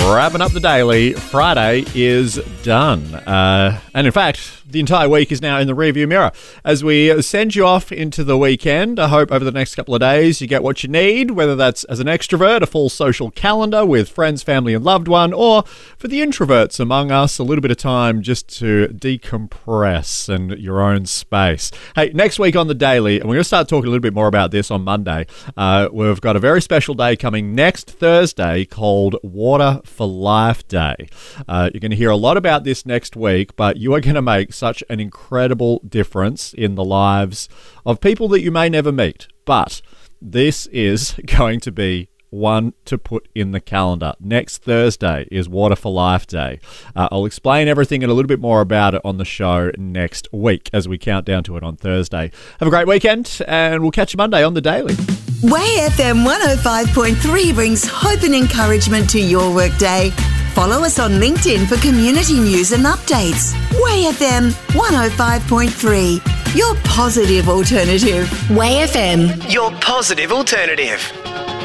Wrapping up the daily. Friday is done. And in fact, the entire week is now in the rearview mirror. As we send you off into the weekend, I hope over the next couple of days you get what you need, whether that's as an extrovert, a full social calendar with friends, family and loved one, or for the introverts among us, a little bit of time just to decompress and your own space. Hey, next week on the daily, and we're going to start talking a little bit more about this on Monday, we've got a very special day coming next Thursday called Water for Life Day. You're going to hear a lot about this next week, but you are going to make such an incredible difference in the lives of people that you may never meet. But this is going to be one to put in the calendar. Next Thursday is Water for Life Day. I'll explain everything and a little bit more about it on the show next week as we count down to it on Thursday. Have a great weekend, and we'll catch you Monday on The Daily. Way FM 105.3 brings hope and encouragement to your workday. Follow us on LinkedIn for community news and updates. Way FM 105.3, your positive alternative. Way FM, your positive alternative.